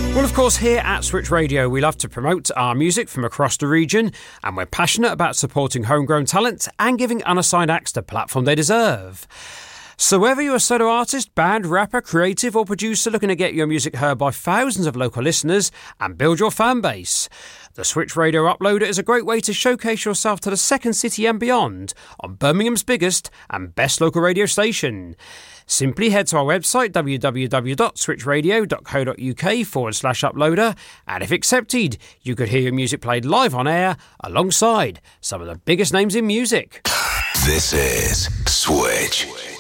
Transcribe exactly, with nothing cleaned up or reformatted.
Well, of course, here at Switch Radio, we love to promote our music from across the region, and we're passionate about supporting homegrown talent and giving unassigned acts the platform they deserve. So whether you're a solo artist, band, rapper, creative or producer looking to get your music heard by thousands of local listeners and build your fan base, the Switch Radio Uploader is a great way to showcase yourself to the second city and beyond on Birmingham's biggest and best local radio station. Simply head to our website w w w dot switch radio dot co dot u k forward slash uploader, and if accepted, you could hear your music played live on air alongside some of the biggest names in music. This is Switch.